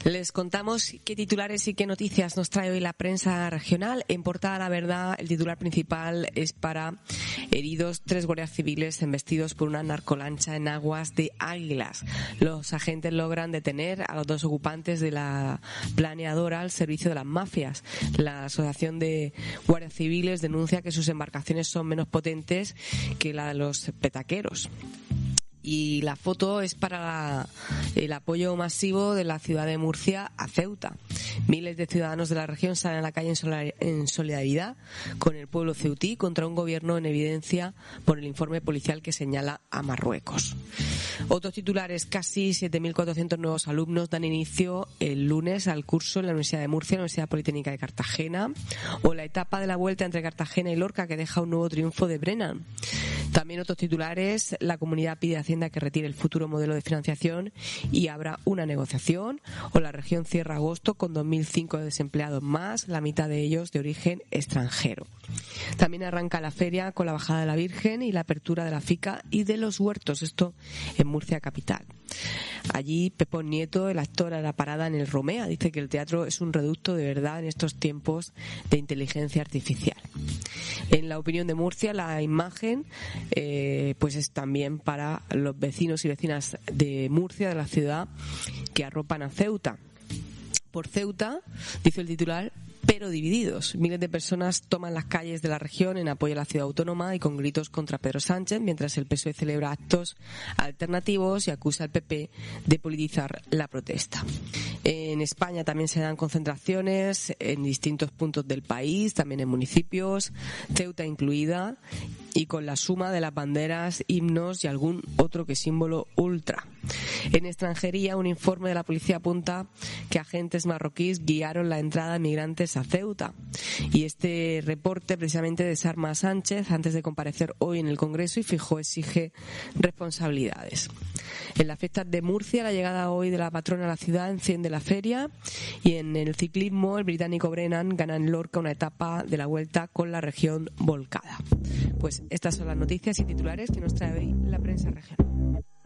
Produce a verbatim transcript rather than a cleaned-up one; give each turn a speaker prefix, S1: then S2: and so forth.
S1: Les contamos qué titulares y qué noticias nos trae hoy la prensa regional. En portada La Verdad, el titular principal es para heridos tres guardias civiles embestidos por una narcolancha en aguas de Águilas. Los agentes logran detener a los dos ocupantes de la planeadora al servicio de las mafias. La Asociación de Guardias Civiles denuncia que sus embarcaciones son menos potentes que la de los petaqueros. Y la foto es para la, el apoyo masivo de la ciudad de Murcia a Ceuta. Miles de ciudadanos de la región salen a la calle en solidaridad con el pueblo ceutí contra un gobierno en evidencia por el informe policial que señala a Marruecos. Otros titulares: casi siete mil cuatrocientos nuevos alumnos dan inicio el lunes al curso en la Universidad de Murcia, la Universidad Politécnica de Cartagena, o la etapa de la vuelta entre Cartagena y Lorca que deja un nuevo triunfo de Brennan. También otros titulares: la comunidad pide a Hacienda que retire el futuro modelo de financiación y abra una negociación, o la región cierra agosto con dos mil cinco desempleados más, la mitad de ellos de origen extranjero. También arranca la feria con la bajada de la Virgen y la apertura de la FICA y de los huertos, esto en Murcia capital. Allí Pepón Nieto, el actor a la parada en el Romea, dice que el teatro es un reducto de verdad en estos tiempos de inteligencia artificial. En La Opinión de Murcia, la imagen eh, pues es también para los vecinos y vecinas de Murcia, de la ciudad, que arropan a Ceuta. Por Ceuta, dice el titular, pero divididos. Miles de personas toman las calles de la región en apoyo a la ciudad autónoma y con gritos contra Pedro Sánchez, mientras el P S O E celebra actos alternativos y acusa al P P de politizar la protesta. En España también se dan concentraciones en distintos puntos del país, también en municipios, Ceuta incluida, y con la suma de las banderas, himnos y algún otro que símbolo ultra. En extranjería, un informe de la policía apunta que agentes marroquíes guiaron la entrada de migrantes a Ceuta. Y este reporte precisamente desarma a Sánchez antes de comparecer hoy en el Congreso, y Feijóo exige responsabilidades. En las fiestas de Murcia, la llegada hoy de la patrona a la ciudad enciende la feria, y en el ciclismo el británico Brennan gana en Lorca una etapa de la Vuelta con la región volcada. Pues estas son las noticias y titulares que nos trae hoy la prensa regional.